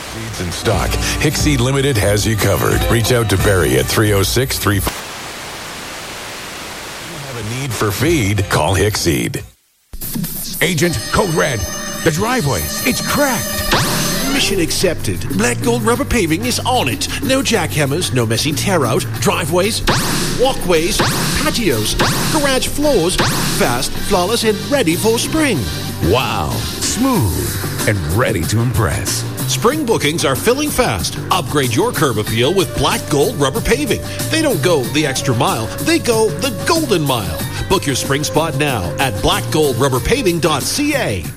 Seeds in stock. Hickseed Limited has you covered. Reach out to Barry at 306-3... Have a need for feed? Call Hickseed. Agent, code red. The driveway, it's cracked. Mission accepted. Black Gold Rubber Paving is on it. No jackhammers, no messy tear-out, driveways, walkways, patios, garage floors. Fast, flawless, and ready for spring. Wow, smooth and ready to impress. Spring bookings are filling fast. Upgrade your curb appeal with Black Gold Rubber Paving. They don't go the extra mile, they go the golden mile. Book your spring spot now at blackgoldrubberpaving.ca.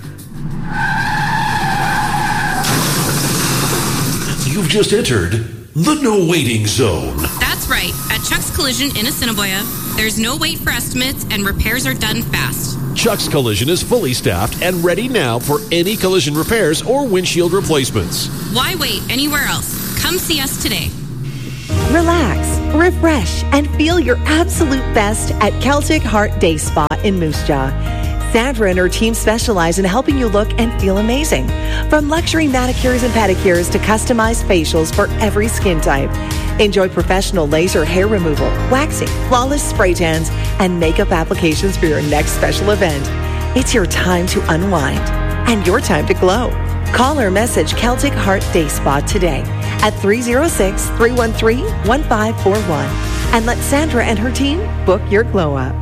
You've just entered the no waiting zone. That's right. At Chuck's Collision in Assiniboia, there's no wait for estimates and repairs are done fast. Chuck's Collision is fully staffed and ready now for any collision repairs or windshield replacements. Why wait anywhere else? Come see us today. Relax, refresh, and feel your absolute best at Celtic Heart Day Spa in Moose Jaw. Sandra and her team specialize in helping you look and feel amazing. From luxury manicures and pedicures to customized facials for every skin type. Enjoy professional laser hair removal, waxing, flawless spray tans, and makeup applications for your next special event. It's your time to unwind and your time to glow. Call or message Celtic Heart Day Spa today at 306-313-1541 and let Sandra and her team book your glow up.